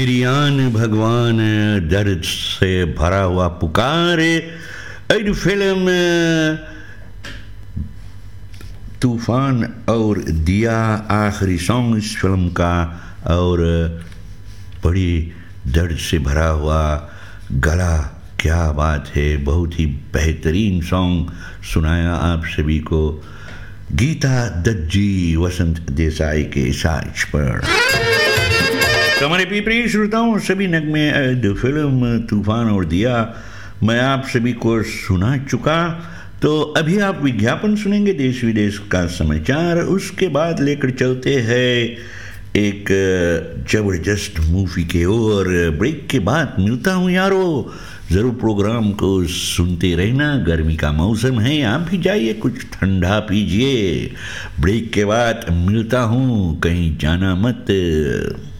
रियान भगवान दर्द से भरा हुआ पुकारे। एक फिल्म तूफान और दिया आखिरी सॉन्ग इस फिल्म का, और बड़ी दर्द से भरा हुआ गला, क्या बात है, बहुत ही बेहतरीन सॉन्ग सुनाया आप सभी को गीता दत्त जी वसंत देसाई के साज पर। तो हमारे प्रिय श्रोताओं, सभी नगमे फिल्म तूफान और दिया मैं आप सभी को सुना चुका। तो अभी आप विज्ञापन सुनेंगे, देश विदेश का समाचार, उसके बाद लेकर चलते हैं एक जबरदस्त मूवी के ओर। ब्रेक के बाद मिलता हूँ यारो, ज़रूर प्रोग्राम को सुनते रहना। गर्मी का मौसम है, आप भी जाइए कुछ ठंडा पीजिए। ब्रेक के बाद मिलता हूँ, कहीं जाना मत।